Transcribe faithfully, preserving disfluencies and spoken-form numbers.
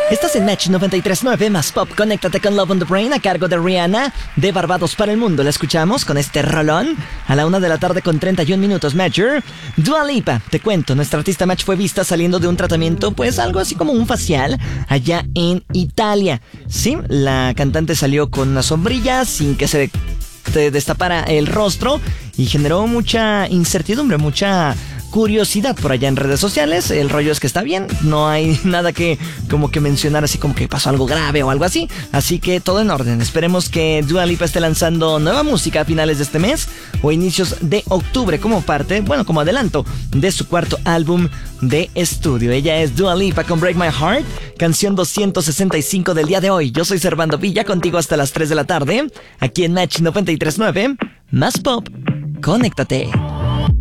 Estás en Match noventa y tres punto nueve más pop. Conéctate con Love on the Brain a cargo de Rihanna. De Barbados para el Mundo la escuchamos con este rolón a la una de la tarde con treinta y un minutos. Matcher. Dua Lipa, te cuento, nuestra artista Match fue vista saliendo de un tratamiento, pues algo así como un facial, allá en Italia. Sí, la cantante salió con una sombrilla sin que se te destapara el rostro y generó mucha incertidumbre, mucha curiosidad por allá en redes sociales. El rollo es que está bien, no hay nada que como que mencionar así como que pasó algo grave o algo así, así que todo en orden. Esperemos que Dua Lipa esté lanzando nueva música a finales de este mes o inicios de octubre como parte, bueno, como adelanto de su cuarto álbum de estudio. Ella es Dua Lipa con Break My Heart, canción doscientos sesenta y cinco del día de hoy. Yo soy Servando Villa, contigo hasta las tres de la tarde, aquí en Match noventa y tres punto nueve, más pop, conéctate.